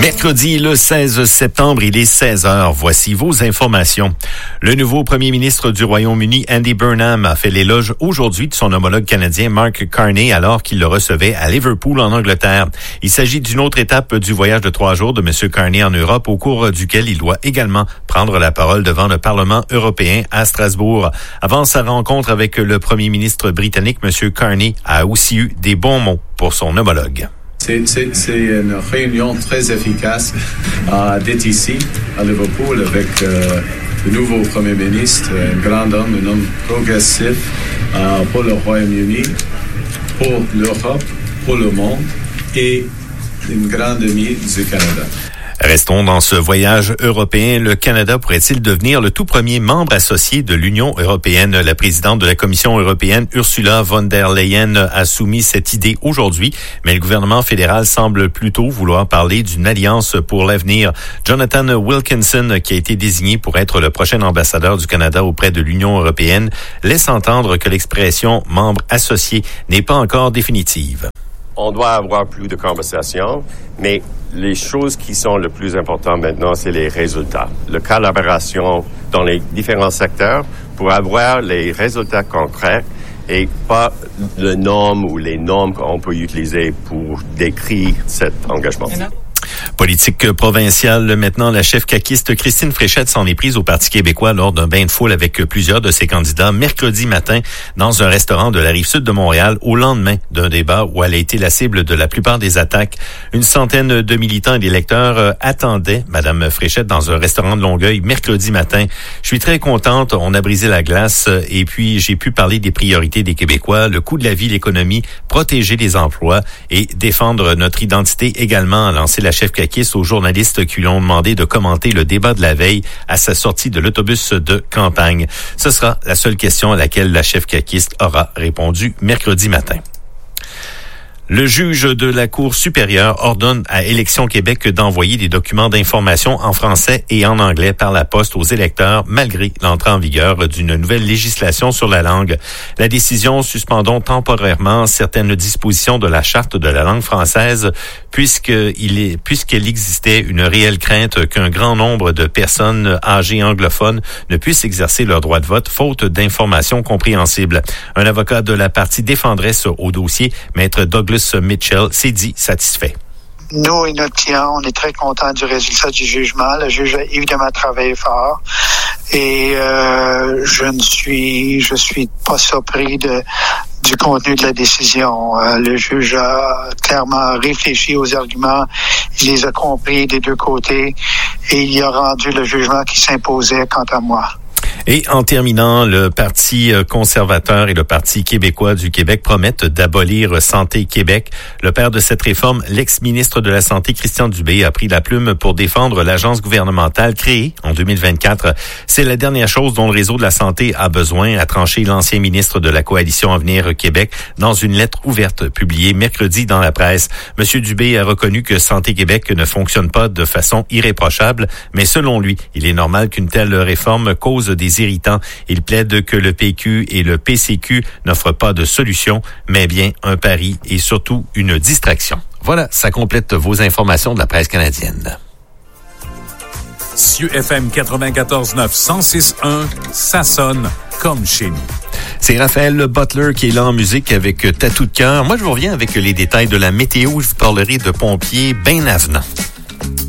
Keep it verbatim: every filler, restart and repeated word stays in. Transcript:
Mercredi, le seize septembre, il est seize heures. Voici vos informations. Le nouveau premier ministre du Royaume-Uni, Andy Burnham, a fait l'éloge aujourd'hui de son homologue canadien Mark Carney alors qu'il le recevait à Liverpool, en Angleterre. Il s'agit d'une autre étape du voyage de trois jours de M. Carney en Europe, au cours duquel il doit également prendre la parole devant le Parlement européen à Strasbourg. Avant sa rencontre avec le premier ministre britannique, M. Carney a aussi eu des bons mots pour son homologue. C'est, c'est, c'est une réunion très efficace euh, d'être ici, à Liverpool, avec euh, le nouveau Premier ministre, un grand homme, un homme progressif euh, pour le Royaume-Uni, pour l'Europe, pour le monde, et une grande amie du Canada. Restons dans ce voyage européen. Le Canada pourrait-il devenir le tout premier membre associé de l'Union européenne? La présidente de la Commission européenne, Ursula von der Leyen, a soumis cette idée aujourd'hui, mais le gouvernement fédéral semble plutôt vouloir parler d'une alliance pour l'avenir. Jonathan Wilkinson, qui a été désigné pour être le prochain ambassadeur du Canada auprès de l'Union européenne, laisse entendre que l'expression « membre associé » n'est pas encore définitive. On doit avoir plus de conversations, mais les choses qui sont le plus importantes maintenant, c'est les résultats. La collaboration dans les différents secteurs pour avoir les résultats concrets et pas le nom ou les noms qu'on peut utiliser pour décrire cet engagement. Politique provinciale, maintenant, la chef caquiste Christine Fréchette s'en est prise au Parti québécois lors d'un bain de foule avec plusieurs de ses candidats mercredi matin dans un restaurant de la Rive-Sud de Montréal au lendemain d'un débat où elle a été la cible de la plupart des attaques. Une centaine de militants et d'électeurs attendaient Mme Fréchette dans un restaurant de Longueuil mercredi matin. Je suis très contente, on a brisé la glace et puis j'ai pu parler des priorités des Québécois, le coût de la vie, l'économie, protéger les emplois et défendre notre identité également, a lancé la chef caquiste aux journalistes qui lui ont demandé de commenter le débat de la veille à sa sortie de l'autobus de campagne. Ce sera la seule question à laquelle la chef caquiste aura répondu mercredi matin. Le juge de la Cour supérieure ordonne à Élections Québec d'envoyer des documents d'information en français et en anglais par la poste aux électeurs malgré l'entrée en vigueur d'une nouvelle législation sur la langue. La décision suspendant temporairement certaines dispositions de la Charte de la langue française puisqu'il est, puisqu'il existait une réelle crainte qu'un grand nombre de personnes âgées anglophones ne puissent exercer leur droit de vote faute d'informations compréhensibles. Un avocat de la partie défendrait ce au dossier, maître Douglas Mitchell s'est dit satisfait. Nous et notre client, on est très contents du résultat du jugement. Le juge a évidemment travaillé fort et euh, je ne suis, je suis pas surpris de du contenu de la décision. Euh, le juge a clairement réfléchi aux arguments, il les a compris des deux côtés et il a rendu le jugement qui s'imposait quant à moi. Et en terminant, le Parti conservateur et le Parti québécois du Québec promettent d'abolir Santé Québec. Le père de cette réforme, l'ex-ministre de la Santé, Christian Dubé, a pris la plume pour défendre l'agence gouvernementale créée en deux mille vingt-quatre. C'est la dernière chose dont le réseau de la santé a besoin, a tranché l'ancien ministre de la Coalition Avenir Québec dans une lettre ouverte publiée mercredi dans la presse. Monsieur Dubé a reconnu que Santé Québec ne fonctionne pas de façon irréprochable, mais selon lui, il est normal qu'une telle réforme cause des irritants. Il plaide que le P Q et le P C Q n'offrent pas de solution, mais bien un pari et surtout une distraction. Voilà, ça complète vos informations de la presse canadienne. C I U F M quatre-vingt-quatorze neuf cent six un, ça sonne comme chez nous. C'est Raphaël Butler qui est là en musique avec Tatou de cœur. Moi, je vous reviens avec les détails de la météo. Je vous parlerai de pompiers bien avenants.